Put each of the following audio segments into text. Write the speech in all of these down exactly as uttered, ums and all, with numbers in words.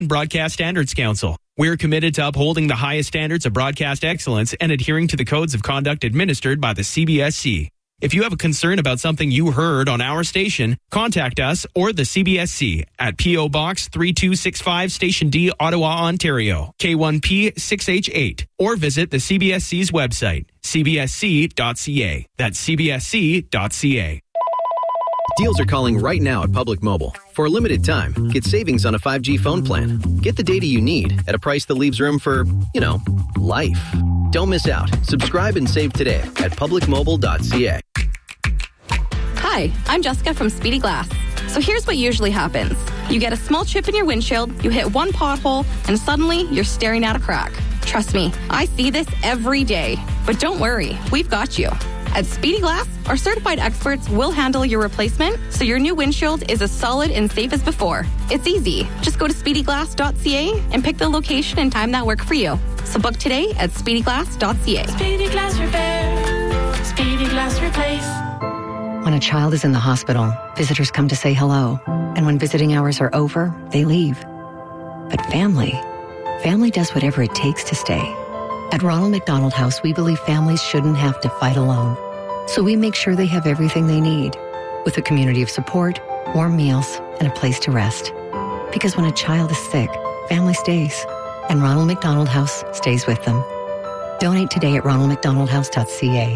Broadcast Standards Council. We're committed to upholding the highest standards of broadcast excellence and adhering to the codes of conduct administered by the C B S C. If you have a concern about something you heard on our station, contact us or the C B S C at P O Box three two six five, Station D, Ottawa, Ontario, K one P six H eight, or visit the C B S C's website, c b s c dot c a. That's c b s c dot c a. Deals are calling right now at Public Mobile. For a limited time, get savings on a five G phone plan. Get the data you need at a price that leaves room for, you know, life. Don't miss out. Subscribe and save today at public mobile dot c a. Hi, I'm Jessica from Speedy Glass. So here's what usually happens. You get a small chip in your windshield, you hit one pothole, and suddenly you're staring at a crack. Trust me, I see this every day. But don't worry, we've got you. At Speedy Glass, our certified experts will handle your replacement so your new windshield is as solid and safe as before. It's easy. Just go to speedy glass dot c a and pick the location and time that work for you. So book today at speedy glass dot c a. Speedy Glass Repair. Speedy Glass Replace. When a child is in the hospital, visitors come to say hello. And when visiting hours are over, they leave. But family, family does whatever it takes to stay. At Ronald McDonald House, we believe families shouldn't have to fight alone. So we make sure they have everything they need, with a community of support, warm meals, and a place to rest. Because when a child is sick, family stays. And Ronald McDonald House stays with them. Donate today at ronald mcdonald house dot c a.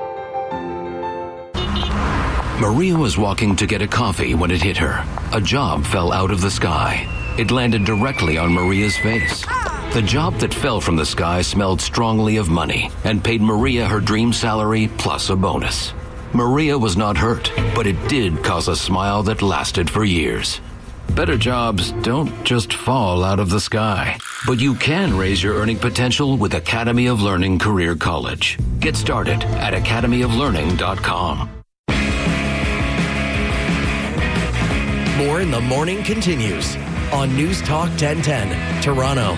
Maria was walking to get a coffee when it hit her. A job fell out of the sky. It landed directly on Maria's face. The job that fell from the sky smelled strongly of money and paid Maria her dream salary plus a bonus. Maria was not hurt, but it did cause a smile that lasted for years. Better jobs don't just fall out of the sky, but you can raise your earning potential with Academy of Learning Career College. Get started at academy of learning dot com. More in the Morning continues on News Talk ten ten, Toronto.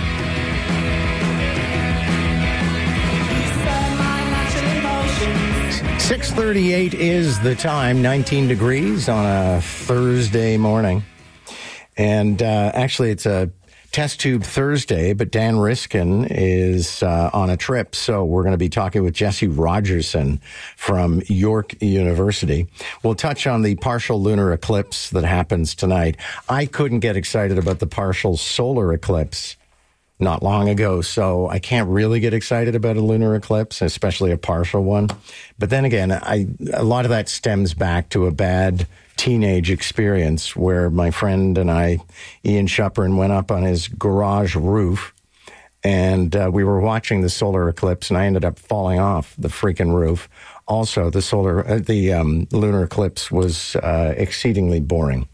six thirty-eight is the time, nineteen degrees on a Thursday morning. And uh, actually, it's a test tube Thursday, but Dan Riskin is uh, on a trip. So we're going to be talking with Jesse Rogerson from York University. We'll touch on the partial lunar eclipse that happens tonight. I couldn't get excited about the partial solar eclipse not long ago, so I can't really get excited about a lunar eclipse, especially a partial one. But then again, I a lot of that stems back to a bad teenage experience where my friend and I, Ian Shuprin, went up on his garage roof, and uh, we were watching the solar eclipse, and I ended up falling off the freaking roof. Also, the solar, uh, the um, lunar eclipse was uh, exceedingly boring.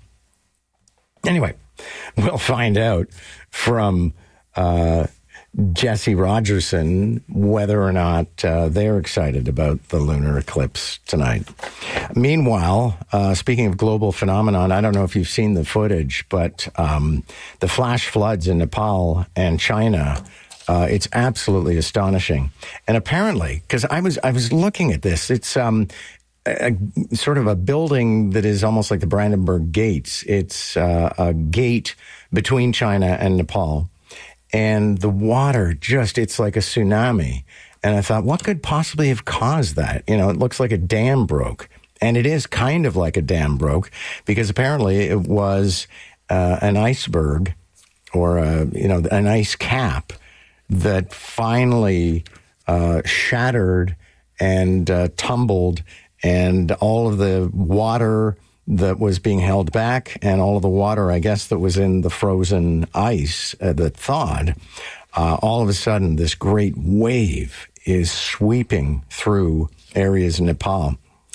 Anyway, we'll find out from Uh, Jesse Rogerson whether or not uh, they're excited about the lunar eclipse tonight. Meanwhile, uh, speaking of global phenomenon, I don't know if you've seen the footage, but um, the flash floods in Nepal and China, uh, it's absolutely astonishing. And apparently, because I was I was looking at this, it's um, a, a sort of a building that is almost like the Brandenburg Gates. It's uh, a gate between China and Nepal. And the water just, it's like a tsunami. And I thought, what could possibly have caused that? You know, it looks like a dam broke. And it is kind of like a dam broke because apparently it was uh, an iceberg or, a, you know, an ice cap that finally uh, shattered and uh, tumbled, and all of the water that was being held back and all of the water, I guess, that was in the frozen ice uh, that thawed, uh, all of a sudden this great wave is sweeping through areas in Nepal.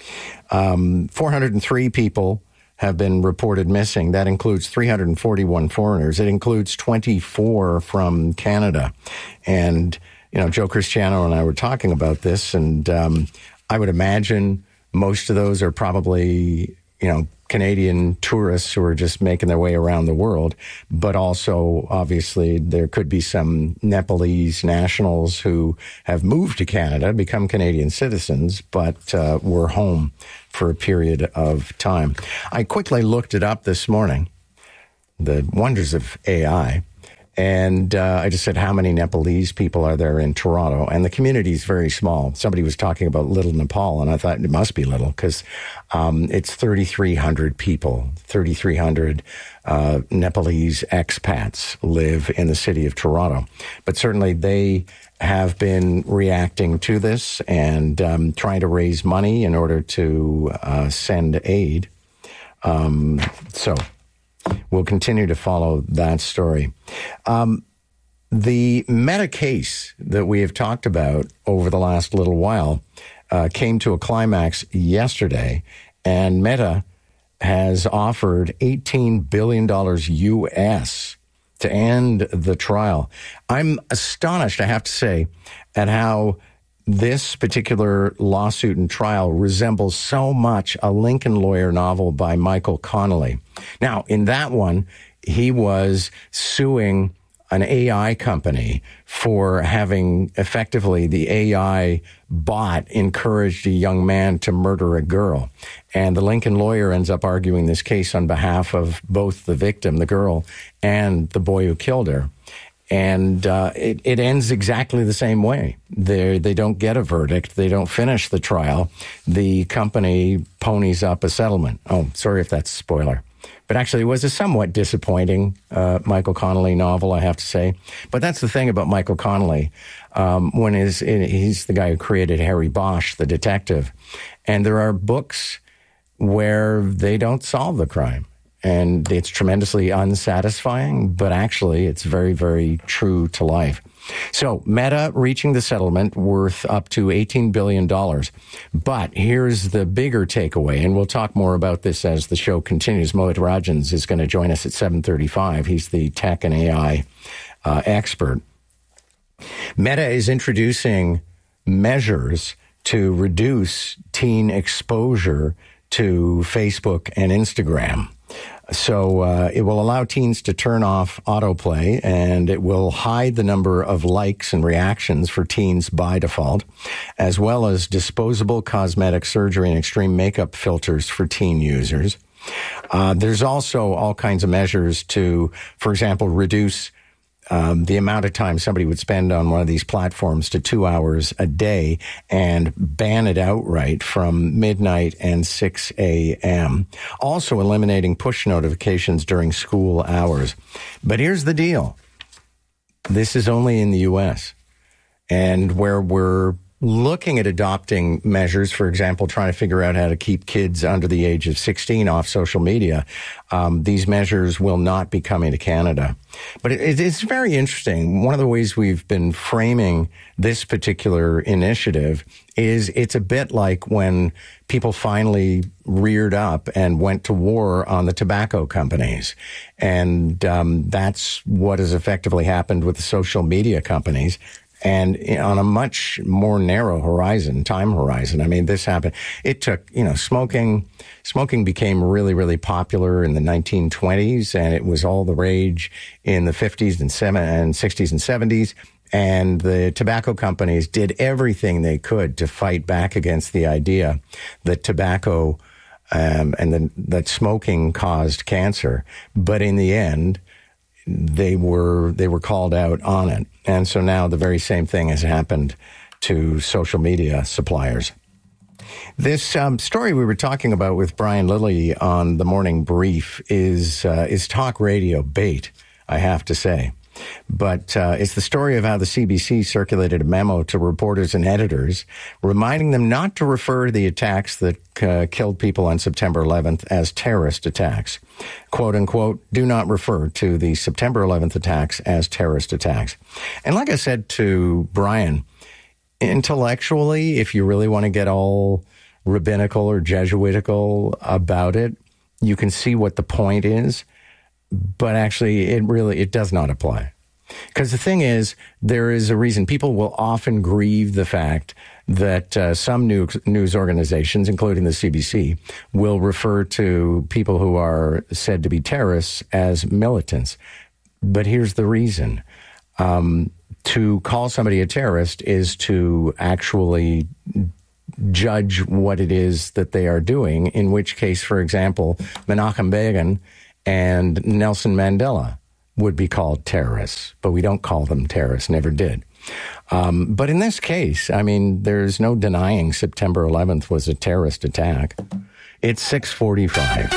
Um, four hundred three people have been reported missing. That includes three hundred forty-one foreigners. It includes twenty-four from Canada. And, you know, Joe Cristiano and I were talking about this, and um, I would imagine most of those are probably, you know, Canadian tourists who are just making their way around the world, but also obviously there could be some Nepalese nationals who have moved to Canada, become Canadian citizens, but uh, were home for a period of time. I quickly looked it up this morning, the wonders of A I. And uh, I just said, how many Nepalese people are there in Toronto? And the community is very small. Somebody was talking about Little Nepal, and I thought it must be little because um, it's thirty-three hundred people, thirty-three hundred uh, Nepalese expats live in the city of Toronto. But certainly they have been reacting to this and um, trying to raise money in order to uh, send aid. Um, so... We'll continue to follow that story. Um, the Meta case that we have talked about over the last little while uh, came to a climax yesterday, and Meta has offered eighteen billion dollars U S to end the trial. I'm astonished, I have to say, at how this particular lawsuit and trial resembles so much a Lincoln Lawyer novel by Michael Connolly. Now, in that one, he was suing an A I company for having effectively the A I bot encouraged a young man to murder a girl. And the Lincoln Lawyer ends up arguing this case on behalf of both the victim, the girl, and the boy who killed her. And uh, it, it ends exactly the same way. They they don't get a verdict. They don't finish the trial. The company ponies up a settlement. Oh, sorry if that's a spoiler. But actually, it was a somewhat disappointing uh, Michael Connolly novel, I have to say. But that's the thing about Michael Connolly. Um, when his, he's the guy who created Harry Bosch, the detective. And there are books where they don't solve the crime. And it's tremendously unsatisfying, but actually it's very, very true to life. So Meta reaching the settlement worth up to eighteen billion dollars. But here's the bigger takeaway, and we'll talk more about this as the show continues. Mohit Rajans is going to join us at seven thirty-five. He's the tech and A I uh, expert. Meta is introducing measures to reduce teen exposure to Facebook and Instagram. So uh, it will allow teens to turn off autoplay, and it will hide the number of likes and reactions for teens by default, as well as disposable cosmetic surgery and extreme makeup filters for teen users. Uh, there's also all kinds of measures to, for example, reduce Um, the amount of time somebody would spend on one of these platforms to two hours a day and ban it outright from midnight and six a.m. Also eliminating push notifications during school hours. But here's the deal. This is only in the U S, and where we're looking at adopting measures, for example, trying to figure out how to keep kids under the age of sixteen off social media, um, these measures will not be coming to Canada. But it, it's very interesting. One of the ways we've been framing this particular initiative is it's a bit like when people finally reared up and went to war on the tobacco companies. And um, that's what has effectively happened with the social media companies. And on a much more narrow horizon, time horizon. I mean, this happened. It took, you know, smoking, smoking became really, really popular in the nineteen twenties, and it was all the rage in the fifties and sixties and seventies. And the tobacco companies did everything they could to fight back against the idea that tobacco um, and the, that smoking caused cancer. But in the end, they were they were called out on it. And so now the very same thing has happened to social media suppliers. This um, story we were talking about with Brian Lilly on the Morning Brief is uh, is talk radio bait, I have to say. But uh, it's the story of how the C B C circulated a memo to reporters and editors reminding them not to refer to the attacks that uh, killed people on September eleventh as terrorist attacks. Quote unquote, do not refer to the September eleventh attacks as terrorist attacks. And like I said to Brian, intellectually, if you really want to get all rabbinical or Jesuitical about it, you can see what the point is. But actually, it really, it does not apply. Because the thing is, there is a reason. People will often grieve the fact that uh, some news, news organizations, including the C B C, will refer to people who are said to be terrorists as militants. But here's the reason. Um, to call somebody a terrorist is to actually judge what it is that they are doing, in which case, for example, Menachem Begin and Nelson Mandela would be called terrorists, but we don't call them terrorists, never did. Um, but in this case, I mean, there's no denying September eleventh was a terrorist attack. It's six forty-five.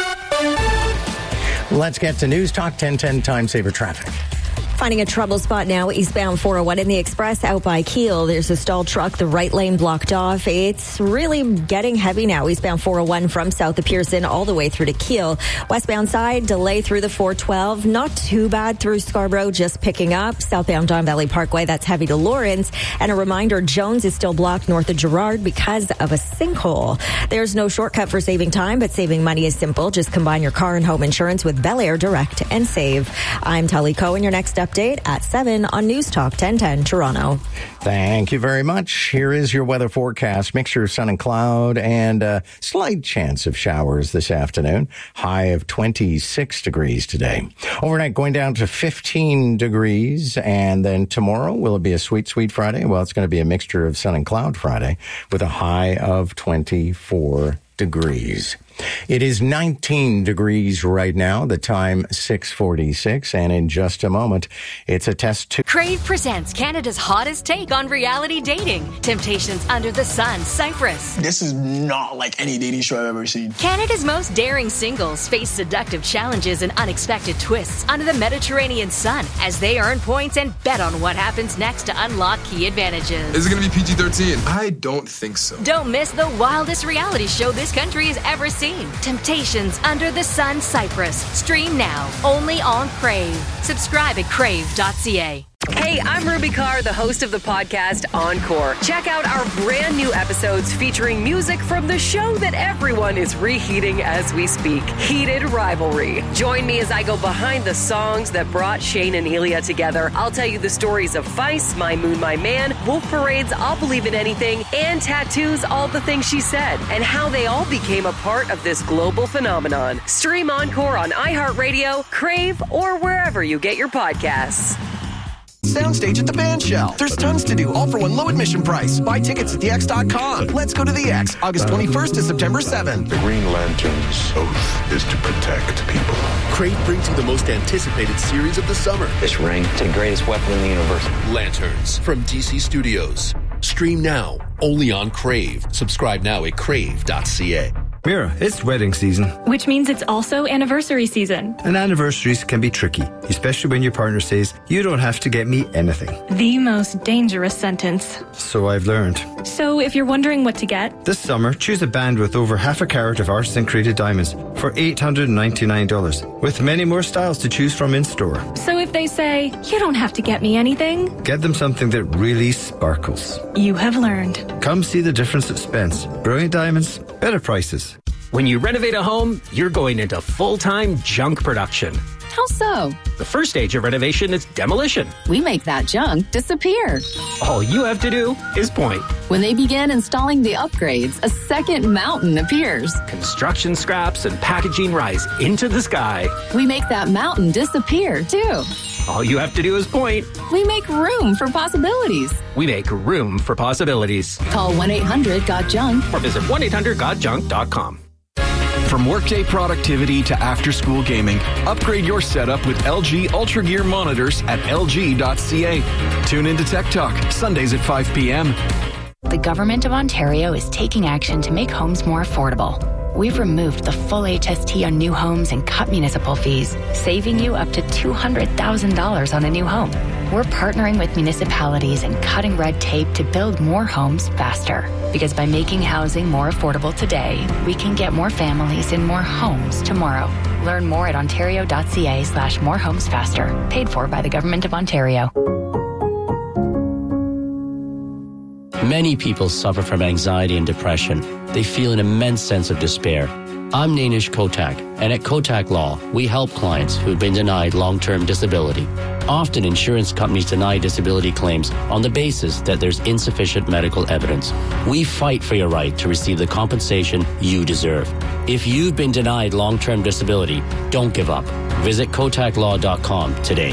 Let's get to News Talk ten ten Time Saver Traffic. Finding a trouble spot now, eastbound four oh one in the Express out by Kiel. There's a stalled truck, the right lane blocked off. It's really getting heavy now. Eastbound four oh one from south of Pearson all the way through to Kiel. Westbound side, delay through the four twelve. Not too bad through Scarborough, just picking up. Southbound Don Valley Parkway, that's heavy to Lawrence. And a reminder, Jones is still blocked north of Girard because of a sinkhole. There's no shortcut for saving time, but saving money is simple. Just combine your car and home insurance with Bel Air Direct and save. I'm Tully Cohen. Your next update at seven on News Talk ten ten Toronto. Thank you very much. Here is your weather forecast. Mixture of sun and cloud and a slight chance of showers this afternoon. High of twenty-six degrees today. Overnight going down to fifteen degrees. And then tomorrow, will it be a sweet, sweet Friday? Well, it's going to be a mixture of sun and cloud Friday with a high of twenty-four degrees. It is nineteen degrees right now, the time six forty-six, and in just a moment, it's a test tube. Crave presents Canada's hottest take on reality dating. Temptations Under the Sun, Cyprus. This is not like any dating show I've ever seen. Canada's most daring singles face seductive challenges and unexpected twists under the Mediterranean sun as they earn points and bet on what happens next to unlock key advantages. Is it going to be P G thirteen? I don't think so. Don't miss the wildest reality show this country has ever seen. Temptations Under the Sun, Cyprus. Stream now, only on Crave. Subscribe at crave dot c a. Hey, I'm Ruby Carr, the host of the podcast Encore. Check out our brand new episodes featuring music from the show that everyone is reheating as we speak, Heated Rivalry. Join me as I go behind the songs that brought Shane and Elia together. I'll tell you the stories of Feist, My Moon, My Man, Wolf Parade's I'll Believe in Anything, and Tattoos, All the Things She Said, and how they all became a part of this global phenomenon. Stream Encore on iHeartRadio, Crave, or wherever you get your podcasts. Soundstage at the Band Shell. There's tons to do, all for one low admission price. Buy tickets at the x dot com. Let's go to the X, August twenty-first to September seventh. The Green Lantern's oath is to protect people. Crave brings you the most anticipated series of the summer. This ring, it's the greatest weapon in the universe. Lanterns from D C Studios. Stream now, only on Crave. Subscribe now at crave dot c a. Mira, it's wedding season. Which means it's also anniversary season. And anniversaries can be tricky, especially when your partner says, you don't have to get me anything. The most dangerous sentence. So I've learned. So if you're wondering what to get, this summer, choose a band with over half a carat of arts-syncreted diamonds for eight hundred ninety-nine dollars, with many more styles to choose from in store. So if they say, you don't have to get me anything, get them something that really sparkles. You have learned. Come see the difference at Spence. Brilliant diamonds, better prices. When you renovate a home, you're going into full-time junk production. How so? The first stage of renovation is demolition. We make that junk disappear. All you have to do is point. When they begin installing the upgrades, a second mountain appears. Construction scraps and packaging rise into the sky. We make that mountain disappear, too. All you have to do is point. We make room for possibilities. We make room for possibilities. Call one eight hundred got junk or visit one eight hundred got junk dot com. From workday productivity to after-school gaming, upgrade your setup with L G Ultra Gear monitors at L G dot c a. Tune into Tech Talk, Sundays at five p.m. The Government of Ontario is taking action to make homes more affordable. We've removed the full H S T on new homes and cut municipal fees, saving you up to two hundred thousand dollars on a new home. We're partnering with municipalities and cutting red tape to build more homes faster. Because by making housing more affordable today, we can get more families in more homes tomorrow. Learn more at ontario dot c a slash more homes faster. Paid for by the Government of Ontario. Many people suffer from anxiety and depression. They feel an immense sense of despair. I'm Nainish Kotak, and at Kotak Law, we help clients who've been denied long-term disability. Often, insurance companies deny disability claims on the basis that there's insufficient medical evidence. We fight for your right to receive the compensation you deserve. If you've been denied long-term disability, don't give up. Visit kotak law dot com today.